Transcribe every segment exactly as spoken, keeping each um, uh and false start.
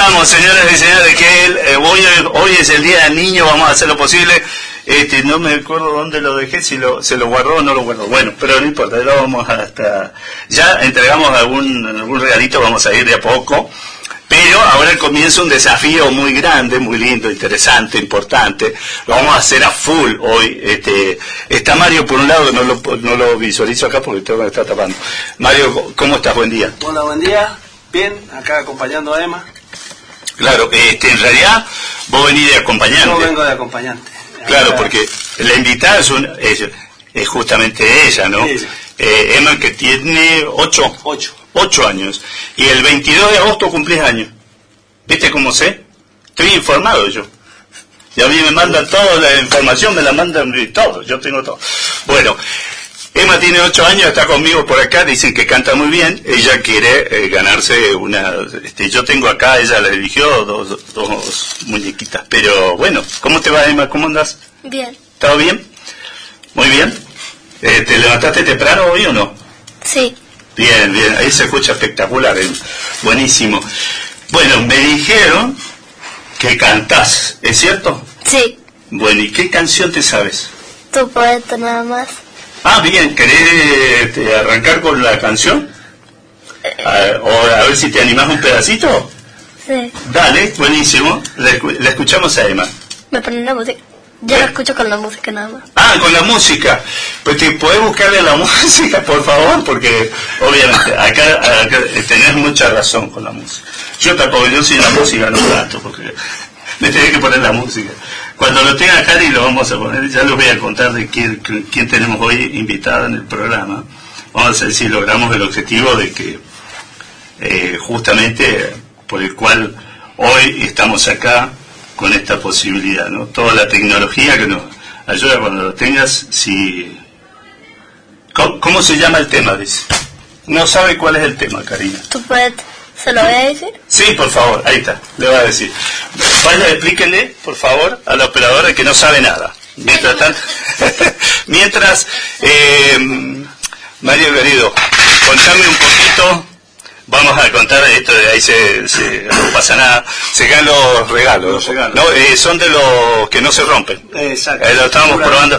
estamos, señoras y señores, que el, eh, hoy, hoy es el Día del Niño, vamos a hacer lo posible. Este, no me acuerdo dónde lo dejé, si lo, se lo guardó o no lo guardó. Bueno, pero no importa, lo vamos hasta... Ya entregamos algún, algún regalito, vamos a ir de a poco. Pero ahora comienza un desafío muy grande, muy lindo, interesante, importante. Lo vamos a hacer a full hoy. Este, está Mario por un lado, no lo, no lo visualizo acá porque todo me está tapando. Mario, ¿cómo estás? Buen día. Hola, buen día. Bien, acá acompañando a Emma. Claro, este, en realidad vos venís de acompañante. Yo vengo de acompañante. Claro, acá... porque la invitada es, un, es, es justamente ella, ¿no? Sí. Eh, Emma, que tiene ocho. Ocho. Ocho años. Y el veintidós de agosto cumplís años. ¿Viste cómo sé? Estoy informado yo. Y a mí me mandan toda la información, me la mandan todo. Yo tengo todo. Bueno, Emma tiene ocho años, está conmigo por acá, dicen que canta muy bien. Ella quiere eh, ganarse una... Este, yo tengo acá, ella le eligió dos, dos muñequitas. Pero bueno, ¿cómo te va, Emma? ¿Cómo andas? Bien. ¿Todo bien? Muy bien. Eh, ¿Te levantaste temprano hoy o no? Sí. Bien, bien, ahí se escucha espectacular, eh. Buenísimo. Bueno, me dijeron que cantás, ¿es cierto? Sí. Bueno, ¿y qué canción te sabes? Tu poeta nada más. Ah, bien, ¿querés este, arrancar con la canción? A, o a ver si te animás un pedacito. Sí. Dale, buenísimo, la, la escuchamos a Emma. Me ponen la música. Yo la escucho con la música nada más. Ah, con la música. Pues te podés buscarle la música, por favor, porque obviamente acá, acá tenés mucha razón con la música. Yo tampoco, yo sin la música no trato, porque me tenés que poner la música. Cuando lo tenga acá y lo vamos a poner, ya les voy a contar de quién, quién tenemos hoy invitada en el programa. Vamos a ver si logramos el objetivo de que eh, justamente por el cual hoy estamos acá con esta posibilidad, ¿no? Toda la tecnología que nos ayuda cuando lo tengas, si... ¿Cómo, cómo se llama el tema? Dice. No sabe cuál es el tema, Karina. Tu poeta. ¿Se lo voy a decir? Sí, por favor, ahí está, le va a decir. Vaya, explíquenle, por favor, a la operadora que no sabe nada. Mientras tanto, mientras, eh, Mario querido, contame un poquito. Vamos a contar esto, de ahí se, se, no pasa nada, se ganan los regalos, los regalos. No, eh, son de los que no se rompen. Exacto. Eh, lo estábamos probando.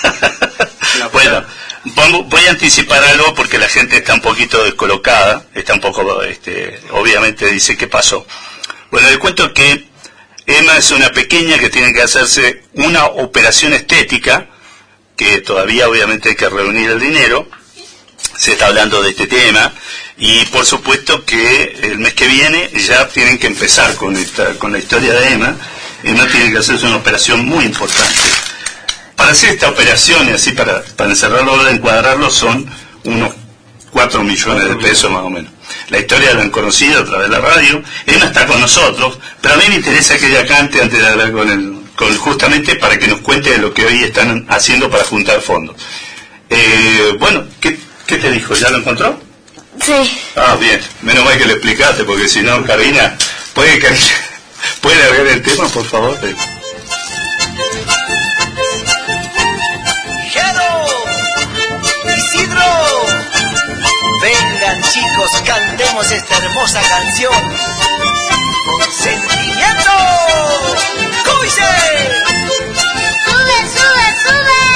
Bueno, vamos, voy a anticipar algo porque la gente está un poquito descolocada, está un poco, este, obviamente dice qué pasó. Bueno, le cuento que Emma es una pequeña que tiene que hacerse una operación estética, que todavía obviamente hay que reunir el dinero. Se está hablando de este tema y por supuesto que el mes que viene ya tienen que empezar con esta, con la historia de Emma. Emma tiene que hacerse una operación muy importante. Para hacer esta operación y así para, para encerrarlo, encuadrarlo, son unos cuatro millones de pesos más o menos. La historia la han conocido a través de la radio. Emma está con nosotros, pero a mí me interesa que ella cante antes de hablar con él, con, justamente para que nos cuente de lo que hoy están haciendo para juntar fondos. Eh, bueno, ¿qué ¿Qué te dijo? ¿Ya lo encontró? Sí. Ah, bien. Menos mal que le explicaste, porque si no, Karina, ¿puede, Karina, ¿puede abrir el tema, por favor? ¡Jero! ¡Isidro! Vengan, chicos, cantemos esta hermosa canción con sentimiento. ¡Cómo dice!